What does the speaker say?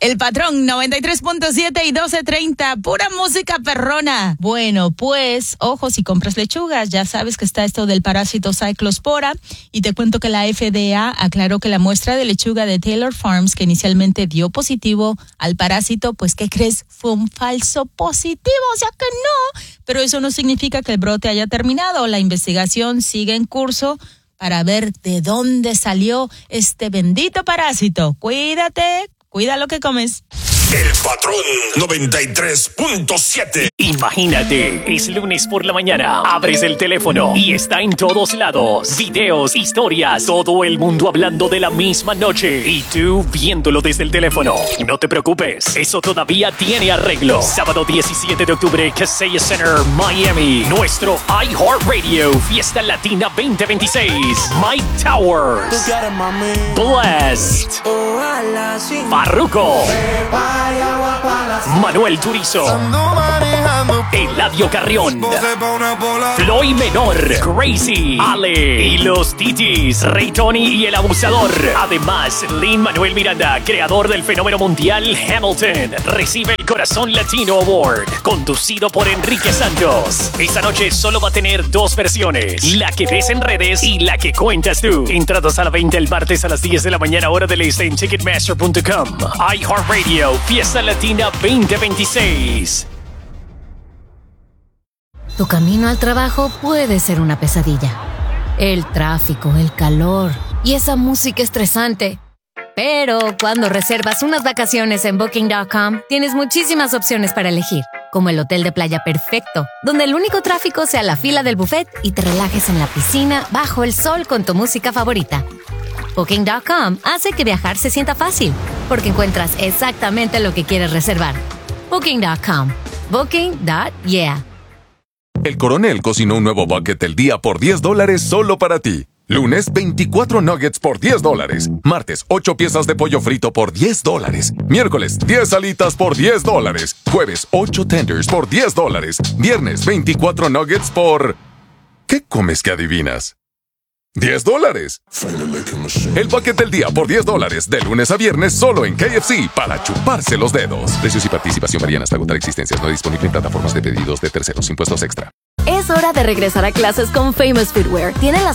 El Patrón 93.7 y 12:30, pura música perrona. Bueno, pues, ojo, si compras lechugas, ya sabes que está esto del parásito Cyclospora, y te cuento que la FDA aclaró que la muestra de lechuga de Taylor Farms, que inicialmente dio positivo al parásito, pues, ¿qué crees? Fue un falso positivo, o sea que no, pero eso no significa que el brote haya terminado. La investigación sigue en curso para ver de dónde salió este bendito parásito. Cuídate. Cuida lo que comes. El Patrón 93.7. Imagínate, es lunes por la mañana, abres el teléfono y está en todos lados. Videos, historias, todo el mundo hablando de la misma noche y tú viéndolo desde el teléfono. No te preocupes, eso todavía tiene arreglo. Sábado 17 de octubre, Kaseya Center, Miami. Nuestro iHeartRadio Fiesta Latina 2026. Mike Towers, Blessed, Farruko, Manuel Turizo, Eladio Carrión, Floyd Menor, Crazy, Ale y los Titis, Ray Tony y el Abusador. Además, Lin-Manuel Miranda, creador del fenómeno mundial Hamilton, recibe el Corazón Latino Award, conducido por Enrique Santos. Esta noche solo va a tener dos versiones, la que ves en redes y la que cuentas tú. Entradas a la venta el martes a las 10 de la mañana, hora del este, en Ticketmaster.com. iHeartRadio Fiesta Latina 2026. Tu camino al trabajo puede ser una pesadilla. El tráfico, el calor y esa música estresante. Pero cuando reservas unas vacaciones en Booking.com, tienes muchísimas opciones para elegir, como el hotel de playa perfecto, donde el único tráfico sea la fila del buffet y te relajes en la piscina bajo el sol con tu música favorita. Booking.com hace que viajar se sienta fácil, porque encuentras exactamente lo que quieres reservar. Booking.com. Booking.yeah. El Coronel cocinó un nuevo bucket del día por $10 solo para ti. Lunes, 24 nuggets por $10. Martes, 8 piezas de pollo frito por $10. Miércoles, 10 alitas por $10. Jueves, 8 tenders por $10. Viernes, 24 nuggets por... ¿Qué comes que adivinas? $10. El bucket del día por $10, de lunes a viernes solo en KFC, para chuparse los dedos. Precios y participación varían hasta agotar existencias. No disponible en plataformas de pedidos de terceros. Impuestos extra. Es hora de regresar a clases con Famous Footwear. Tienen las